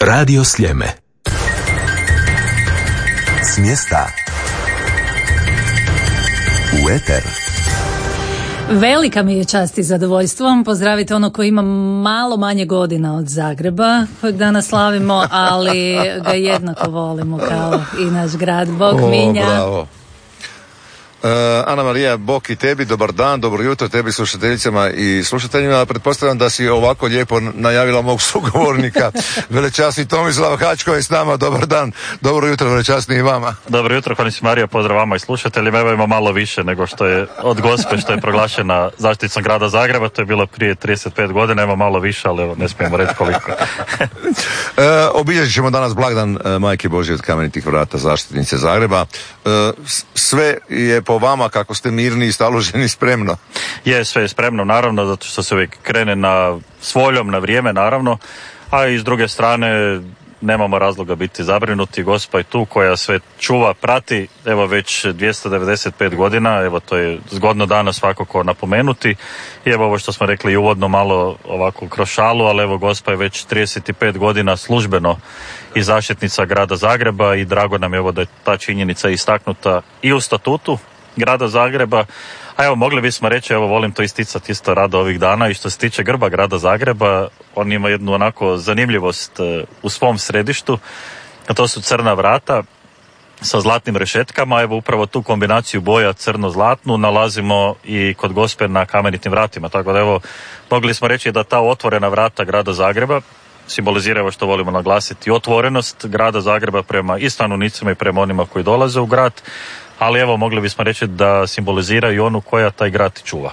Radio Sljeme. S mjesta u eter. Velika mi je čast i zadovoljstvo pozdraviti ono koji ima malo manje godina od Zagreba, kojeg danas slavimo, ali ga jednako volimo kao i naš grad. Bog Minja. Bravo. Ana Marija, bok i tebi, dobar dan, dobro jutro tebi slušateljicama i slušateljima. Pretpostavljam da si ovako lijepo najavila mog sugovornika, velečasni Tomislav Hačko je s nama, dobar dan, dobro jutro velečasni i vama. Dobro jutro, Konis Marija, pozdrav vama i slušateljima. Evo ima malo više nego što je od Gospe, što je proglašena zaštiticom grada Zagreba, to je bilo prije 35 godina, ima malo više, ali evo, ne smijemo reći koliko. Obilježit ćemo danas blagdan Majke Božje od Kamenitih vrata, zaštitnice Zagreba. Sve je po vama, kako ste mirni i staloženi, spremno? Je, sve je spremno, naravno, zato što se uvijek krene s voljom, na vrijeme, naravno, a i s druge strane nemamo razloga biti zabrinuti. Gospa je tu koja sve čuva, prati, evo već 295 godina, evo to je zgodno danas svakako napomenuti. I evo ovo što smo rekli uvodno malo ovako kroz šalu, ali evo Gospa je već 35 godina službeno i zaštitnica grada Zagreba i drago nam je evo da je ta činjenica istaknuta i u statutu grada Zagreba. A evo mogli bismo reći, evo volim to isticati isto rado ovih dana, i što se tiče grba grada Zagreba, on ima jednu onako zanimljivost u svom središtu, a to su crna vrata sa zlatnim rešetkama. Evo upravo tu kombinaciju boja crno-zlatnu nalazimo i kod Gospe na Kamenitim vratima, tako da evo mogli smo reći da ta otvorena vrata grada Zagreba simbolizira, evo što volimo naglasiti, otvorenost grada Zagreba prema i stanovnicima i prema onima koji dolaze u grad, ali evo mogli bismo reći da simbolizira i onu koja taj grad čuva.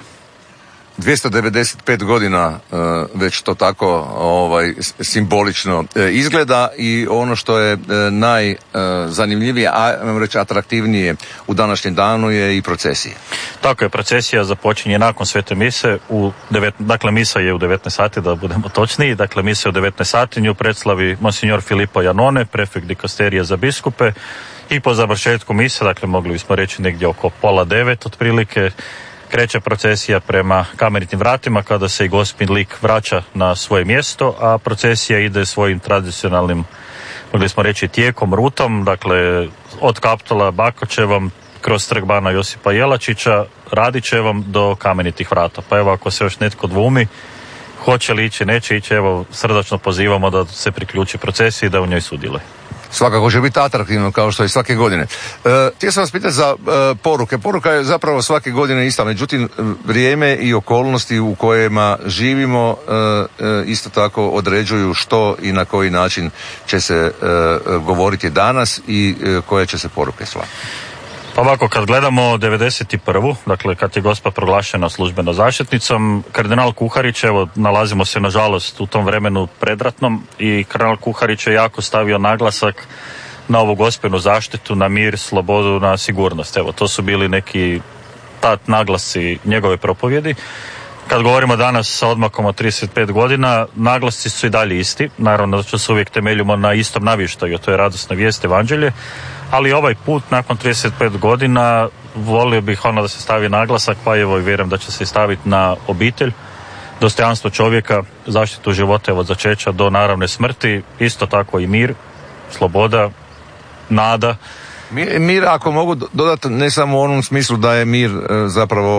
295 godina već to tako simbolično izgleda, i ono što je najzanimljivije, a reći atraktivnije u današnjem danu je i procesija. Tako je, procesija započinje nakon svete mise, dakle misa je u 19 sati, da budemo točniji, dakle misa je u 19 sati, nju predslavi monsignor Filippo Janone, prefekt dikasterije za biskupe, i po završetku mise, dakle mogli bismo reći negdje oko 8:30 otprilike, kreće procesija prema Kamenitim vratima kada se i Gospin lik vraća na svoje mjesto, a procesija ide svojim tradicionalnim, mogli smo reći, tijekom, rutom, dakle od Kaptola Bakočevom kroz trg bana Josipa Jelačića, Radićevom do Kamenitih vrata. Pa evo ako se još netko dvumi hoće li ići, neće ići, evo srdačno pozivamo da se priključi procesiji i da u njoj sudjeluje. Svakako će biti atraktivno kao što i svake godine. Htio sam vas pitati za poruke. Poruka je zapravo svake godine ista, međutim vrijeme i okolnosti u kojima živimo isto tako određuju što i na koji način će se govoriti danas i koje će se poruke slati. Pa ovako, kad gledamo 91. dakle kad je Gospa proglašena službeno zaštitnicom, kardinal Kuharić, evo nalazimo se nažalost u tom vremenu predratnom, i kardinal Kuharić je jako stavio naglasak na ovu Gospinu zaštitu, na mir, slobodu, na sigurnost. Evo to su bili neki naglasci njegove propovjedi. Kad govorimo danas sa odmakom od 35 godina, naglasci su i dalje isti, naravno da se uvijek temeljimo na istom navještaju, to je radosna vijest, evanđelje, ali ovaj put nakon 35 godina volio bih da se stavi naglasak, pa evo i vjerujem da će se staviti na obitelj, dostojanstvo čovjeka, zaštitu života od začeća do naravne smrti, isto tako i mir, sloboda, nada. Mir, ako mogu dodati, ne samo u onom smislu da je mir zapravo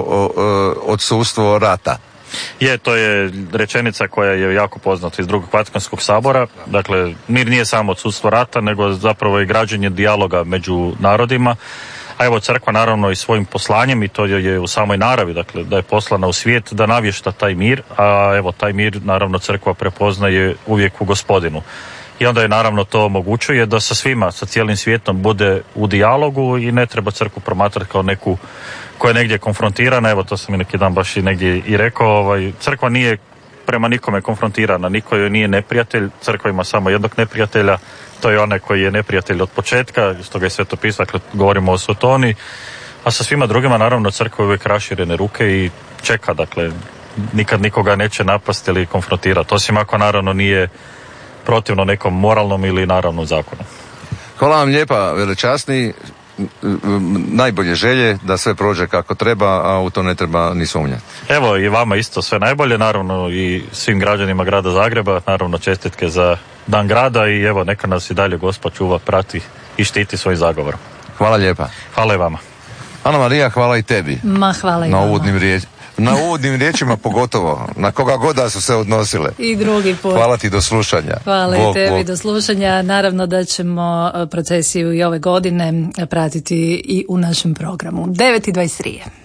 odsustvo rata. Je, to je rečenica koja je jako poznata iz Drugog Vatikanskog sabora. Dakle, mir nije samo odsustvo rata, nego zapravo i građenje dijaloga među narodima. A evo crkva naravno i svojim poslanjem, i to je u samoj naravi, dakle da je poslana u svijet da navješta taj mir, a evo taj mir naravno crkva prepoznaje uvijek u Gospodinu. I onda je naravno to omogućuje da sa svima, sa cijelim svijetom bude u dijalogu i ne treba crkvu promatrati kao neku koja je negdje konfrontirana. Evo to sam i neki dan baš i negdje i rekao, crkva nije prema nikome konfrontirana, niko joj nije neprijatelj, crkva ima samo jednog neprijatelja, to je onaj koji je neprijatelj od početka, stoga je Sveto pismo, dakle govorimo o Sotoni, a sa svima drugima naravno crkva je uvijek raširene ruke i čeka, dakle nikad nikoga neće napasti ili konfrontirati, osim ako naravno nije protivno nekom moralnom ili naravno zakonu. Hvala vam lijepa, velečasni, najbolje želje da sve prođe kako treba, a u to ne treba ni sumnjati. Evo i vama isto sve najbolje, naravno i svim građanima grada Zagreba, naravno čestitke za dan grada i evo neka nas i dalje Gospod čuva, prati i štiti svojim zagovorom. Hvala lijepa. Hvala i vama. Ana Marija, hvala i tebi. Ma hvala i vama. Na uvodnim riječima pogotovo, na koga god da su se odnosile. I drugi put. Hvala ti, do slušanja. Hvala i tebi, do slušanja. Naravno da ćemo procesiju i ove godine pratiti i u našem programu. 9:23.